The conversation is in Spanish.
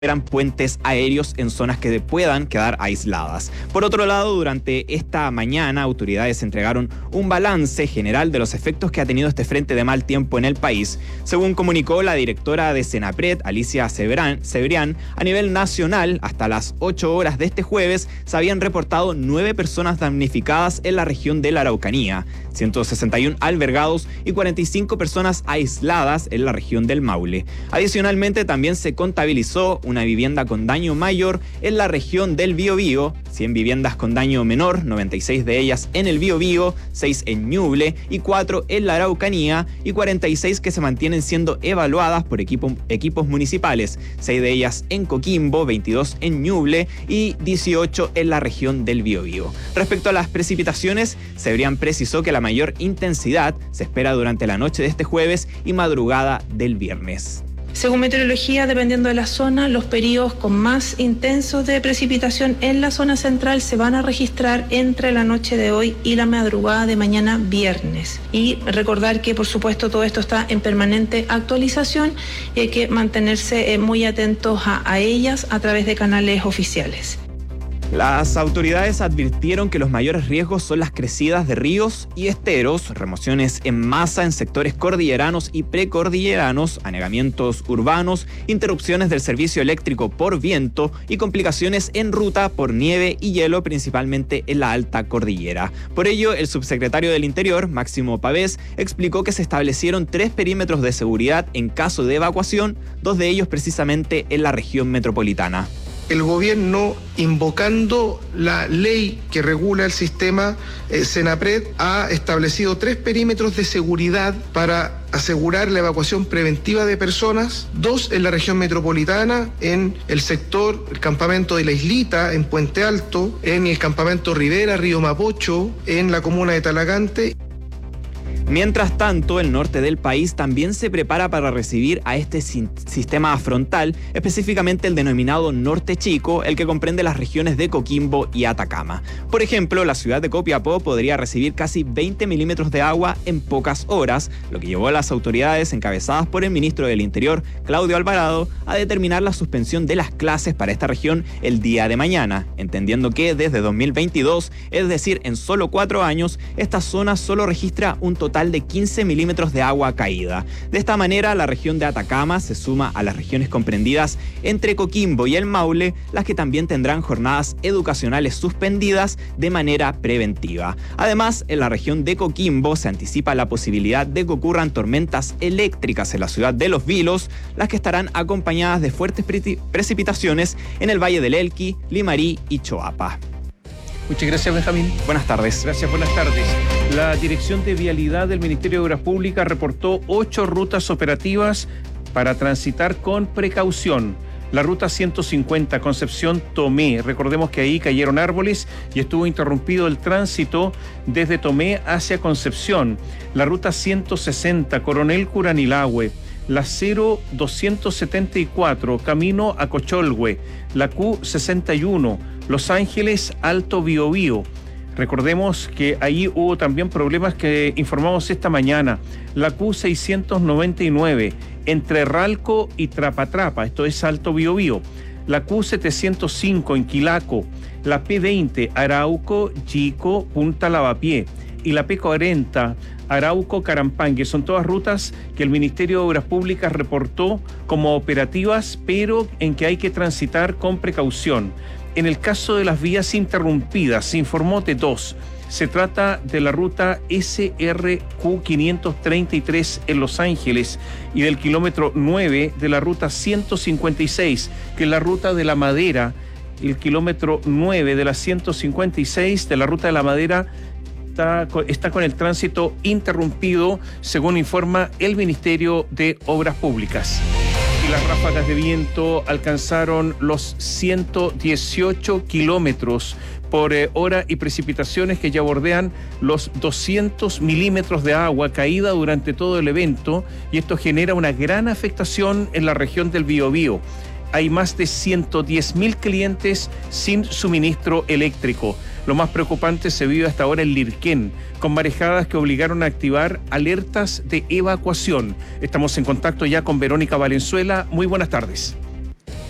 eran puentes aéreos en zonas que puedan quedar aisladas. Por otro lado, durante esta mañana, autoridades entregaron un balance general de los efectos que ha tenido este frente de mal tiempo en el país. Según comunicó la directora de Senapred, Alicia Cebrián, a nivel nacional, hasta las 8 horas de este jueves, se habían reportado 9 personas damnificadas en la región de la Araucanía, 161 albergados y 45 personas aisladas en la región del Maule. Adicionalmente, también se contabilizó una vivienda con daño mayor en la región del Biobío, 100 viviendas con daño menor, 96 de ellas en el Biobío, 6 en Ñuble y 4 en la Araucanía, y 46 que se mantienen siendo evaluadas por equipos municipales, 6 de ellas en Coquimbo, 22 en Ñuble y 18 en la región del Biobío. Respecto a las precipitaciones, Cebrián precisó que la mayor intensidad se espera durante la noche de este jueves y madrugada del viernes. Según meteorología, dependiendo de la zona, los periodos con más intensos de precipitación en la zona central se van a registrar entre la noche de hoy y la madrugada de mañana viernes. Y recordar que, por supuesto, todo esto está en permanente actualización y hay que mantenerse muy atentos a ellas a través de canales oficiales. Las autoridades advirtieron que los mayores riesgos son las crecidas de ríos y esteros, remociones en masa en sectores cordilleranos y precordilleranos, anegamientos urbanos, interrupciones del servicio eléctrico por viento y complicaciones en ruta por nieve y hielo, principalmente en la alta cordillera. Por ello, el subsecretario del Interior, Máximo Pavés, explicó que se establecieron 3 perímetros de seguridad en caso de evacuación, 2 de ellos precisamente en la región metropolitana. El gobierno, invocando la ley que regula el sistema Senapred, ha establecido 3 perímetros de seguridad para asegurar la evacuación preventiva de personas, 2 en la región metropolitana, en el sector, el campamento de La Islita, en Puente Alto, en el campamento Rivera, Río Mapocho, en la comuna de Talagante. Mientras tanto, el norte del país también se prepara para recibir a este sistema frontal, específicamente el denominado Norte Chico, el que comprende las regiones de Coquimbo y Atacama. Por ejemplo, la ciudad de Copiapó podría recibir casi 20 milímetros de agua en pocas horas, lo que llevó a las autoridades encabezadas por el ministro del Interior, Claudio Alvarado, a determinar la suspensión de las clases para esta región el día de mañana, entendiendo que desde 2022, es decir, en solo 4 años, esta zona solo registra un total de 15 milímetros de agua caída. De esta manera, la región de Atacama se suma a las regiones comprendidas entre Coquimbo y el Maule, las que también tendrán jornadas educacionales suspendidas de manera preventiva. Además, en la región de Coquimbo se anticipa la posibilidad de que ocurran tormentas eléctricas en la ciudad de Los Vilos, las que estarán acompañadas de fuertes precipitaciones en el Valle del Elqui, Limarí y Choapa. Muchas gracias, Benjamín. Buenas tardes. Gracias, buenas tardes. La Dirección de Vialidad del Ministerio de Obras Públicas reportó 8 rutas operativas para transitar con precaución. La ruta 150 Concepción-Tomé, recordemos que ahí cayeron árboles y estuvo interrumpido el tránsito desde Tomé hacia Concepción. La ruta 160 Coronel Curanilahue, la 0274 camino a Cocholhue, la Q61 Los Ángeles Alto Biobío. Recordemos que ahí hubo también problemas que informamos esta mañana. La Q699 entre Ralco y Trapatrapa, esto es Alto Biobío. La Q705 en Quilaco, la P20 Arauco, Chico, Punta Lavapié y la P40 Arauco, Carampangue. Son todas rutas que el Ministerio de Obras Públicas reportó como operativas, pero en que hay que transitar con precaución. En el caso de las vías interrumpidas, se informó de 2. Se trata de la ruta SRQ 533 en Los Ángeles y del kilómetro 9 de la ruta 156, que es la ruta de La Madera. El kilómetro 9 de la 156 de la ruta de La Madera está con el tránsito interrumpido, según informa el Ministerio de Obras Públicas. Y las ráfagas de viento alcanzaron los 118 kilómetros por hora y precipitaciones que ya bordean los 200 milímetros de agua caída durante todo el evento, y esto genera una gran afectación en la región del Biobío. Hay más de 110.000 clientes sin suministro eléctrico. Lo más preocupante se vive hasta ahora en Lirquén, con marejadas que obligaron a activar alertas de evacuación. Estamos en contacto ya con Verónica Valenzuela. Muy buenas tardes.